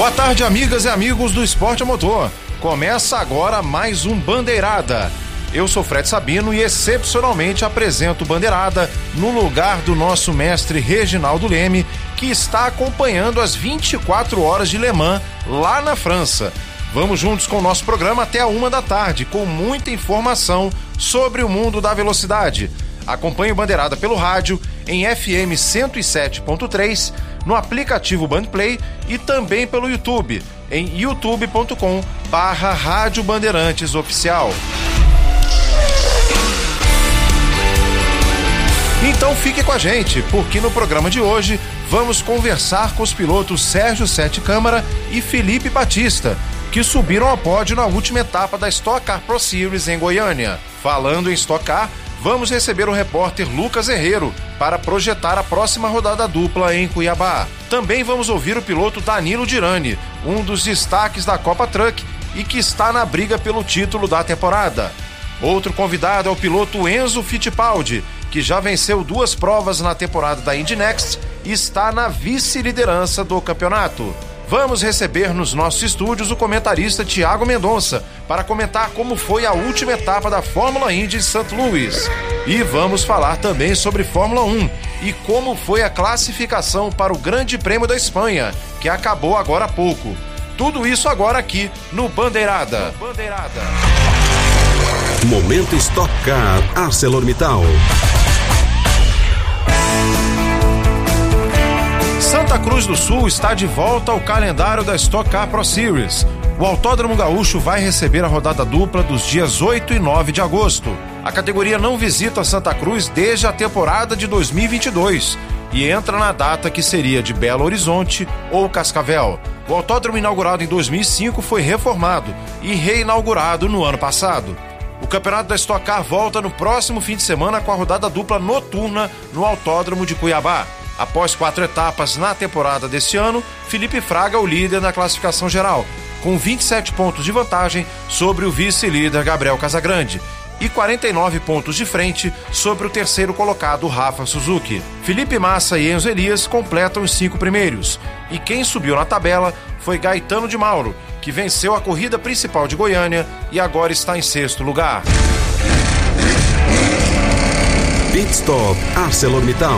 Boa tarde, amigas e amigos do Esporte a Motor. Começa agora mais um Bandeirada. Eu sou Fred Sabino e excepcionalmente apresento Bandeirada no lugar do nosso mestre Reginaldo Leme, que está acompanhando as 24 horas de Le Mans lá na França. Vamos juntos com o nosso programa até a 13h, com muita informação sobre o mundo da velocidade. Acompanhe o Bandeirada pelo rádio, em FM 107.3, no aplicativo Bandplay e também pelo YouTube, em youtube.com/Rádio Bandeirantes Oficial. Então fique com a gente, porque no programa de hoje vamos conversar com os pilotos Sérgio Sete Câmara e Felipe Batista, que subiram ao pódio na última etapa da Stock Car Pro Series em Goiânia. Falando em Stock Car, vamos receber o repórter Lucas Herrero para projetar a próxima rodada dupla em Cuiabá. Também vamos ouvir o piloto Danilo Dirani, um dos destaques da Copa Truck e que está na briga pelo título da temporada. Outro convidado é o piloto Enzo Fittipaldi, que já venceu 2 provas na temporada da Indy Next e está na vice-liderança do campeonato. Vamos receber nos nossos estúdios o comentarista Thiago Mendonça para comentar como foi a última etapa da Fórmula Indy em St. Louis. E vamos falar também sobre Fórmula 1 e como foi a classificação para o Grande Prêmio da Espanha, que acabou agora há pouco. Tudo isso agora aqui no Bandeirada. Momento Stock Car ArcelorMittal. Santa Cruz do Sul está de volta ao calendário da Stock Car Pro Series. O Autódromo Gaúcho vai receber a rodada dupla dos dias 8 e 9 de agosto. A categoria não visita Santa Cruz desde a temporada de 2022 e entra na data que seria de Belo Horizonte ou Cascavel. O autódromo inaugurado em 2005 foi reformado e reinaugurado no ano passado. O campeonato da Stock Car volta no próximo fim de semana com a rodada dupla noturna no Autódromo de Cuiabá. Após 4 etapas na temporada desse ano, Felipe Fraga é o líder na classificação geral, com 27 pontos de vantagem sobre o vice-líder Gabriel Casagrande e 49 pontos de frente sobre o terceiro colocado Rafa Suzuki. Felipe Massa e Enzo Elias completam os 5 primeiros, e quem subiu na tabela foi Gaetano de Mauro, que venceu a corrida principal de Goiânia e agora está em 6º lugar. Pit Stop ArcelorMittal.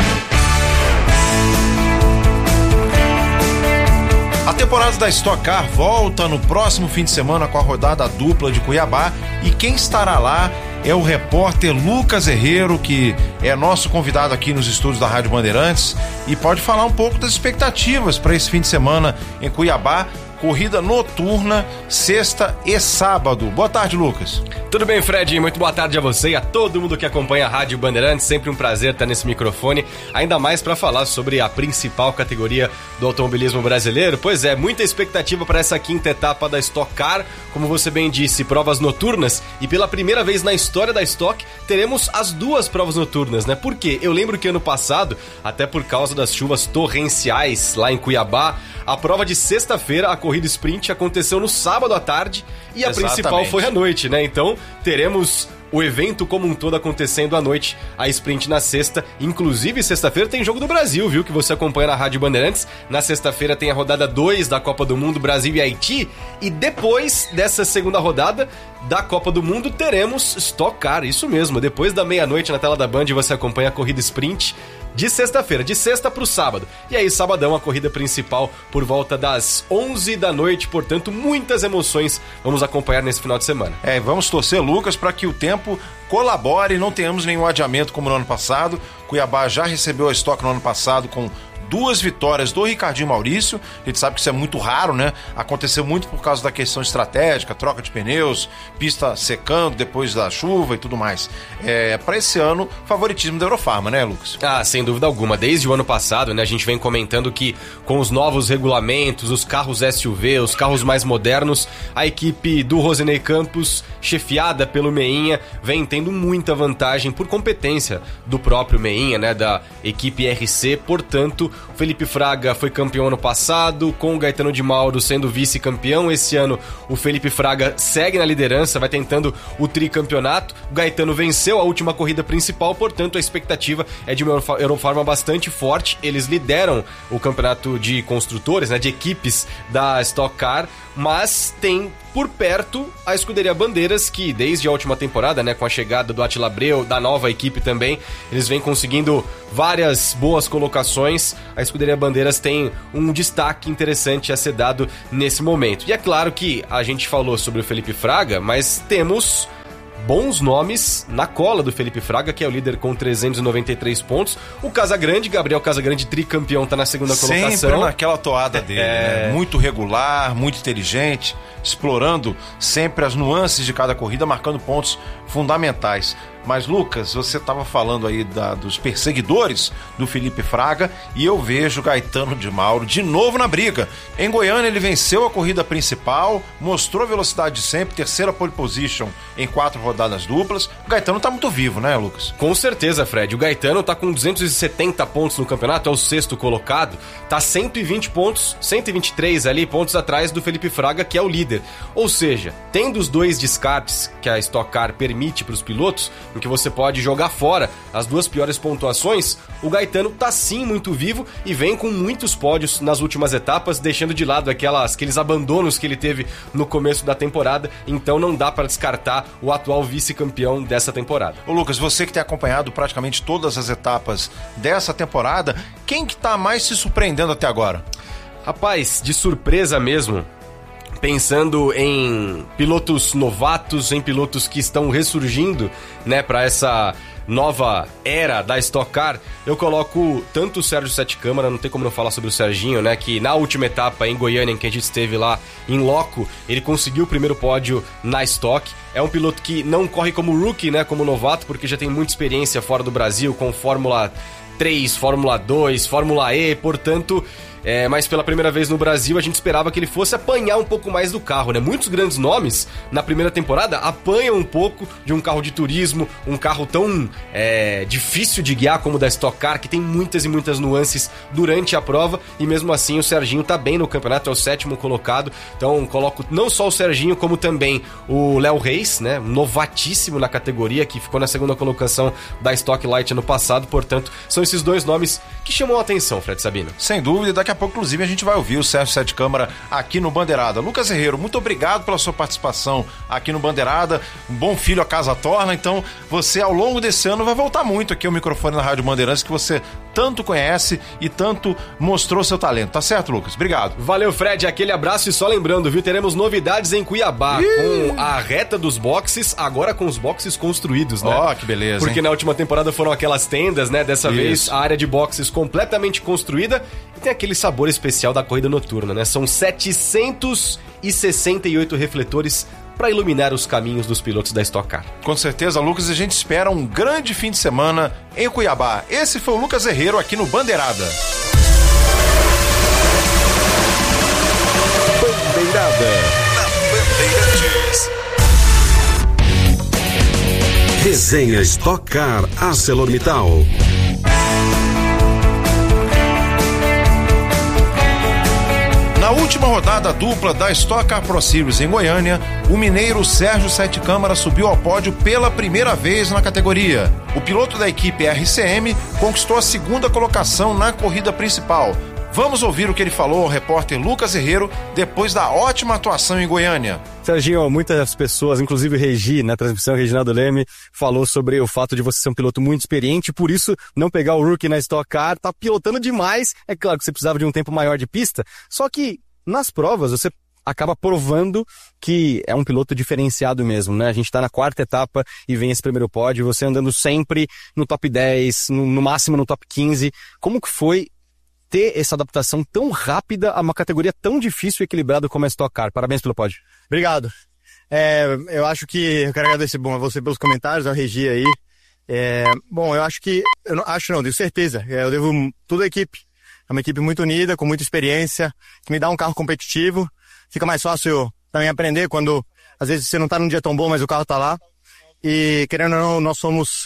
A temporada da Stock Car volta no próximo fim de semana com a rodada dupla de Cuiabá e quem estará lá é o repórter Lucas Herrero, que é nosso convidado aqui nos estúdios da Rádio Bandeirantes e pode falar um pouco das expectativas para esse fim de semana em Cuiabá. Corrida noturna, sexta e sábado. Boa tarde, Lucas. Tudo bem, Fred? Muito boa tarde a você e a todo mundo que acompanha a Rádio Bandeirantes. Sempre um prazer estar nesse microfone, ainda mais para falar sobre a principal categoria do automobilismo brasileiro. Pois é, muita expectativa para essa 5ª etapa da Stock Car. Como você bem disse, provas noturnas e pela primeira vez na história da Stock teremos as 2 provas noturnas, né? Por quê? Eu lembro que ano passado, até por causa das chuvas torrenciais lá em Cuiabá, a prova de sexta-feira, a corrida sprint, aconteceu no sábado à tarde e a principal foi à noite, né? Então, teremos o evento como um todo acontecendo à noite, a sprint na sexta. Inclusive, sexta-feira tem Jogo do Brasil, viu? Que você acompanha na Rádio Bandeirantes. Na sexta-feira tem a rodada 2 da Copa do Mundo, Brasil e Haiti. E depois dessa segunda rodada da Copa do Mundo, teremos Stock Car. Isso mesmo, depois da meia-noite na tela da Band, você acompanha a corrida sprint de sexta-feira, de sexta pro sábado. E aí, sabadão, a corrida principal por volta das 11 da noite. Portanto, muitas emoções vamos acompanhar nesse final de semana. Vamos torcer, Lucas, para que o tempo colabore e não tenhamos nenhum adiamento como no ano passado. Cuiabá já recebeu a Stock no ano passado com 2 vitórias do Ricardinho Maurício. A gente sabe que isso é muito raro, né? Aconteceu muito por causa da questão estratégica, troca de pneus, pista secando depois da chuva e tudo mais. Para esse ano, favoritismo da Eurofarma, né, Lucas? Ah, sem dúvida alguma. Desde o ano passado, né, a gente vem comentando que com os novos regulamentos, os carros SUV, os carros mais modernos, a equipe do Rosenei Campos, chefiada pelo Meinha, vem tendo muita vantagem por competência do próprio Meinha, né, da equipe RC. Portanto, O Felipe Fraga foi campeão ano passado, com o Gaetano de Mauro sendo vice-campeão. Esse ano o Felipe Fraga segue na liderança, vai tentando o tricampeonato. O Gaetano venceu a última corrida principal, portanto a expectativa é de uma Eurofarma bastante forte. Eles lideram o campeonato de construtores, né, de equipes da Stock Car, mas tem por perto a Escuderia Bandeiras, que desde a última temporada, né, com a chegada do Attila Abreu, da nova equipe também, eles vêm conseguindo várias boas colocações. A Escuderia Bandeiras tem um destaque interessante a ser dado nesse momento. E é claro que a gente falou sobre o Felipe Fraga, mas temos bons nomes na cola do Felipe Fraga, que é o líder com 393 pontos. O Casagrande, Gabriel Casagrande, tricampeão, tá na segunda colocação. Sempre naquela toada dele, né? Muito regular, muito inteligente, explorando sempre as nuances de cada corrida, marcando pontos fundamentais. Mas, Lucas, você estava falando aí dos perseguidores do Felipe Fraga, e eu vejo Gaetano de Mauro de novo na briga. Em Goiânia ele venceu a corrida principal, mostrou a velocidade de sempre, terceira pole position em 4 rodadas duplas. O Gaetano tá muito vivo, né, Lucas? Com certeza, Fred. O Gaetano tá com 270 pontos no campeonato, é o 6º colocado, tá 120 pontos, 123 ali, pontos atrás do Felipe Fraga, que é o líder. Ou seja, tendo os 2 descartes que a Stock Car permite para os pilotos, em que você pode jogar fora as 2 piores pontuações, o Gaetano tá sim muito vivo e vem com muitos pódios nas últimas etapas, deixando de lado aqueles abandonos que ele teve no começo da temporada. Então não dá para descartar o atual vice-campeão dessa temporada. Ô Lucas, você que tem acompanhado praticamente todas as etapas dessa temporada, quem que tá mais se surpreendendo até agora? Rapaz, de surpresa mesmo, pensando em pilotos novatos, em pilotos que estão ressurgindo, né, para essa nova era da Stock Car, eu coloco tanto o Sérgio Sete Câmara, não tem como não falar sobre o Serginho, né, que na última etapa em Goiânia, em que a gente esteve lá em loco, ele conseguiu o primeiro pódio na Stock. É um piloto que não corre como rookie, né, como novato, porque já tem muita experiência fora do Brasil, com Fórmula 3, Fórmula 2, Fórmula E, portanto... mas pela primeira vez no Brasil a gente esperava que ele fosse apanhar um pouco mais do carro, né? Muitos grandes nomes na primeira temporada apanham um pouco de um carro de turismo, um carro tão difícil de guiar como o da Stock Car, que tem muitas e muitas nuances durante a prova, e mesmo assim o Serginho tá bem no campeonato, é o 7º colocado. Então coloco não só o Serginho, como também o Léo Reis, né? Novatíssimo na categoria, que ficou na 2ª colocação da Stock Light ano passado. Portanto, são esses 2 nomes que chamam a atenção, Fred Sabino. Sem dúvida, daqui a pouco, inclusive, a gente vai ouvir o Sérgio Sete Câmara aqui no Bandeirada. Lucas Herrero, muito obrigado pela sua participação aqui no Bandeirada. Um bom filho a casa torna, então você, ao longo desse ano, vai voltar muito aqui ao microfone na Rádio Bandeirantes, que você tanto conhece e tanto mostrou seu talento. Tá certo, Lucas? Obrigado. Valeu, Fred. Aquele abraço, e só lembrando, viu, teremos novidades em Cuiabá, com a reta dos boxes, agora com os boxes construídos, né? Ó, que beleza, porque hein? Na última temporada foram aquelas tendas, né? Dessa vez a área de boxes completamente construída, e tem aquele sabor especial da corrida noturna, né? São 768 refletores para iluminar os caminhos dos pilotos da Stock Car. Com certeza, Lucas, a gente espera um grande fim de semana em Cuiabá. Esse foi o Lucas Herrero aqui no Bandeirada. Bandeirada na Bandeirantes. Resenha Stock Car ArcelorMittal. Na última rodada dupla da Stock Car Pro Series em Goiânia, o mineiro Sérgio Sete Câmara subiu ao pódio pela primeira vez na categoria. O piloto da equipe RCM conquistou a 2ª colocação na corrida principal. Vamos ouvir o que ele falou ao repórter Lucas Herrero depois da ótima atuação em Goiânia. Serginho, muitas pessoas, inclusive Regi, na transmissão, Reginaldo Leme, falou sobre o fato de você ser um piloto muito experiente, por isso não pegar o rookie na Stock Car, tá pilotando demais. É claro que você precisava de um tempo maior de pista, só que nas provas você acaba provando que é um piloto diferenciado mesmo, né? A gente tá na 4ª etapa e vem esse primeiro pódio, você andando sempre no top 10, no máximo no top 15. Como que foi ter essa adaptação tão rápida a uma categoria tão difícil e equilibrada como a Stock Car? Parabéns pelo pódio. Obrigado. Eu acho que eu quero agradecer a você pelos comentários, ao Regi aí. Eu acho que, tenho certeza, eu devo tudo à equipe. É uma equipe muito unida, com muita experiência, que me dá um carro competitivo. Fica mais fácil também aprender quando, às vezes, você não tá num dia tão bom, mas o carro tá lá. e querendo ou não, nós somos,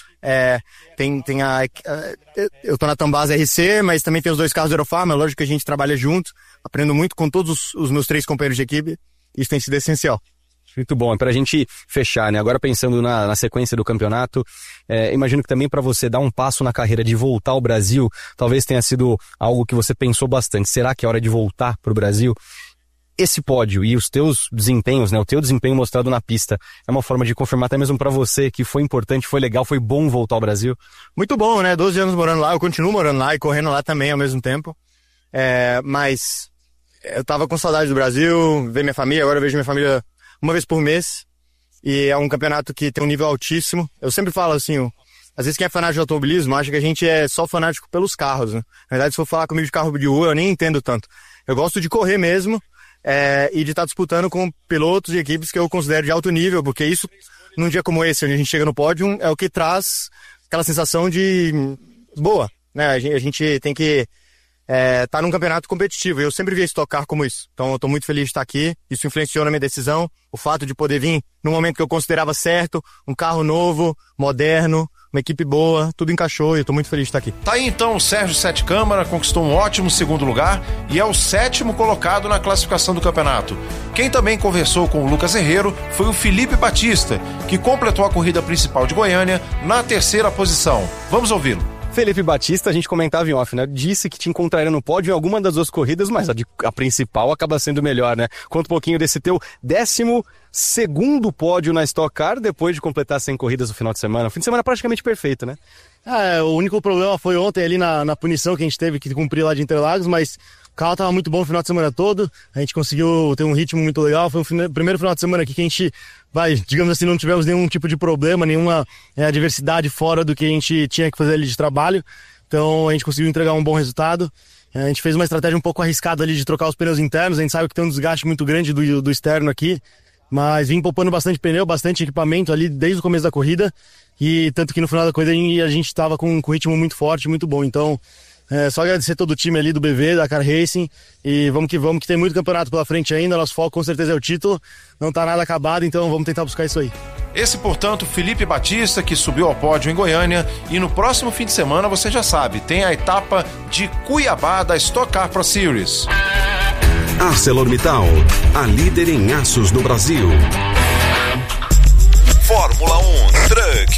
eu tô na Tambasa RC, mas também tem os 2 carros do Aerofarma, é lógico que a gente trabalha junto, aprendo muito com todos os meus 3 companheiros de equipe, isso tem sido essencial. Muito bom, para a gente fechar, né? Agora pensando na sequência do campeonato, imagino que também para você dar um passo na carreira de voltar ao Brasil, talvez tenha sido algo que você pensou bastante. Será que é hora de voltar para o Brasil? Esse pódio e os teus desempenhos, né? O teu desempenho mostrado na pista é uma forma de confirmar até mesmo para você que foi importante, foi legal, foi bom voltar ao Brasil? Muito bom, né? 12 anos morando lá, eu continuo morando lá e correndo lá também ao mesmo tempo. Mas eu tava com saudade do Brasil, ver minha família, agora eu vejo minha família uma vez por mês, e é um campeonato que tem um nível altíssimo. Eu sempre falo assim, às vezes quem é fanático de automobilismo acha que a gente é só fanático pelos carros, né? Na verdade, se for falar comigo de carro de rua, eu nem entendo tanto. Eu gosto de correr mesmo, e de estar disputando com pilotos e equipes que eu considero de alto nível, porque isso, num dia como esse, onde a gente chega no pódio, é o que traz aquela sensação de boa, né? A gente tem que tá num campeonato competitivo, e eu sempre vi a Stock Car como isso, então eu tô muito feliz de estar aqui, isso influenciou na minha decisão, o fato de poder vir num momento que eu considerava certo, um carro novo, moderno, uma equipe boa, tudo encaixou e eu tô muito feliz de estar aqui. Tá aí então o Sérgio Sete Câmara, conquistou um ótimo 2º lugar e é o 7º colocado na classificação do campeonato. Quem também conversou com o Lucas Herrero foi o Felipe Batista, que completou a corrida principal de Goiânia na 3ª posição. Vamos ouvi-lo. Felipe Batista, a gente comentava em off, né? Disse que te encontraria no pódio em alguma das 2 corridas, mas a principal acaba sendo melhor, né? Conta um pouquinho desse teu 12º pódio na Stock Car, depois de completar 100 corridas no final de semana. Fim de semana praticamente perfeito, né? O único problema foi ontem ali na punição que a gente teve que cumprir lá de Interlagos, mas o carro tava muito bom o final de semana todo, a gente conseguiu ter um ritmo muito legal, foi o primeiro final de semana aqui que a gente, digamos assim, não tivemos nenhum tipo de problema, nenhuma adversidade fora do que a gente tinha que fazer ali de trabalho, então a gente conseguiu entregar um bom resultado. A gente fez uma estratégia um pouco arriscada ali de trocar os pneus internos, a gente sabe que tem um desgaste muito grande do externo aqui, mas vim poupando bastante pneu, bastante equipamento ali desde o começo da corrida, e tanto que no final da corrida a gente estava com um ritmo muito forte, muito bom, então só agradecer todo o time ali do BV, da Car Racing, e vamos que tem muito campeonato pela frente ainda, nosso foco com certeza é o título, não tá nada acabado, então vamos tentar buscar isso aí. Esse, portanto, Felipe Batista, que subiu ao pódio em Goiânia, e no próximo fim de semana, você já sabe, tem a etapa de Cuiabá da Stock Car Pro Series. ArcelorMittal, a líder em aços no Brasil. Fórmula 1 Truck.